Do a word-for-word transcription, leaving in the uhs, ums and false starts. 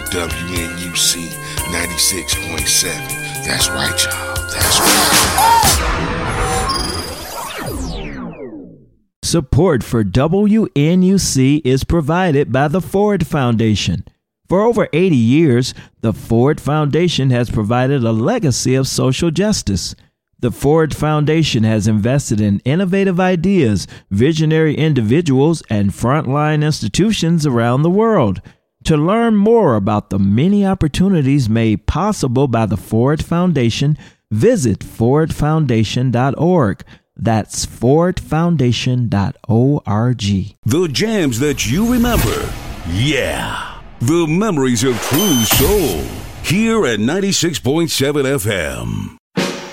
W N U C ninety-six point seven. That's right, y'all. That's right. Support for W N U C is provided by the Ford Foundation. For over eighty years, the Ford Foundation has provided a legacy of social justice. The Ford Foundation has invested in innovative ideas, visionary individuals, and frontline institutions around the world. To learn more about the many opportunities made possible by the Ford Foundation, visit ford foundation dot org. That's ford foundation dot org. The jams that you remember. Yeah. The memories of true soul. Here at ninety-six point seven F M.